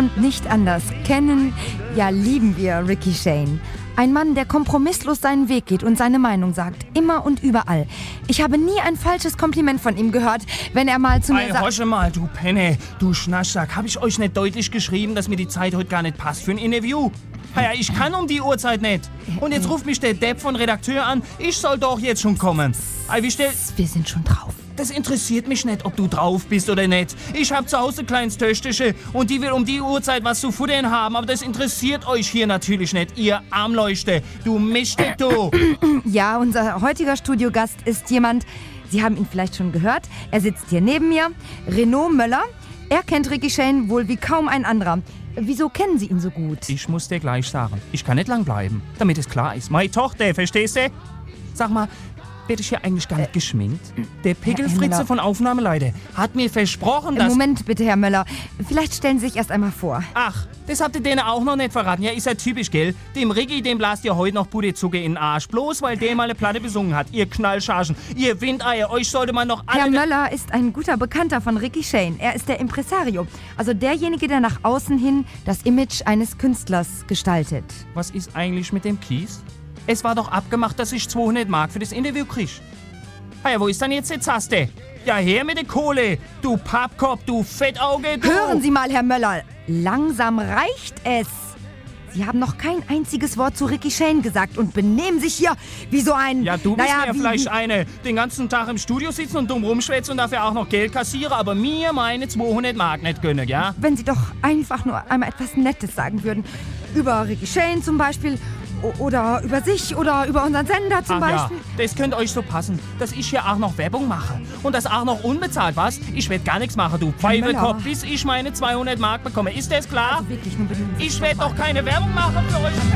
und nicht anders. Kennen, ja lieben wir Ricky Shane. Ein Mann, der kompromisslos seinen Weg geht und seine Meinung sagt. Immer und überall. Ich habe nie ein falsches Kompliment von ihm gehört, wenn er mal zu mir sagt... Hosche mal, du Penne, du Schnaschsack. Hab ich euch nicht deutlich geschrieben, dass mir die Zeit heute gar nicht passt für ein Interview? Ja, ich kann um die Uhrzeit nicht. Und jetzt ruft mich der Depp von Redakteur an. Ich soll doch jetzt schon kommen. Wir sind schon drauf. Das interessiert mich nicht, ob du drauf bist oder nicht. Ich hab zu Hause ein kleines Töchterchen und die will um die Uhrzeit was zu futtern haben. Aber das interessiert euch hier natürlich nicht, ihr Armleuchte. Du Mischdick, du. Ja, unser heutiger Studiogast ist jemand, Sie haben ihn vielleicht schon gehört. Er sitzt hier neben mir. Renaud Möller. Er kennt Ricky Shane wohl wie kaum ein anderer. Wieso kennen Sie ihn so gut? Ich muss dir gleich sagen, ich kann nicht lang bleiben, damit es klar ist. Meine Tochter, verstehst du? Sag mal, werde ich hier eigentlich gar nicht geschminkt? Der Pickelfritze von Aufnahmeleiter hat mir versprochen, dass... Moment bitte, Herr Möller. Vielleicht stellen Sie sich erst einmal vor. Ach, das habt ihr denen auch noch nicht verraten. Ja, ist ja typisch, gell? Dem Ricky, dem blast ihr heute noch Puderzucker in den Arsch. Bloß, weil der mal eine Platte besungen hat. Ihr Knallchargen, ihr Windeier, euch sollte man noch alle... Herr Möller ist ein guter Bekannter von Ricky Shane. Er ist der Impresario. Also derjenige, der nach außen hin das Image eines Künstlers gestaltet. Was ist eigentlich mit dem Kies? Es war doch abgemacht, dass ich 200 Mark für das Interview krieg. Ja, wo ist dann jetzt die Zaste? Ja, her mit der Kohle, du Pappkopf, du Fettauge, du... Hören Sie mal, Herr Möller, langsam reicht es. Sie haben noch kein einziges Wort zu Ricky Shane gesagt und benehmen sich hier wie so ein... Ja, du bist mir vielleicht eine, den ganzen Tag im Studio sitzen und dumm rumschwätzen und dafür auch noch Geld kassiere, aber mir meine 200 Mark nicht gönne, ja? Wenn Sie doch einfach nur einmal etwas Nettes sagen würden. Über Ricky Shane zum Beispiel... Oder über sich oder über unseren Sender zum Beispiel. Ja, das könnte euch so passen, dass ich hier auch noch Werbung mache. Und das auch noch unbezahlt, was? Ich werde gar nichts machen, du Pfeifekopf, bis ich meine 200 Mark bekomme. Ist das klar? Also wirklich, nun ich werde doch keine Werbung machen für euch.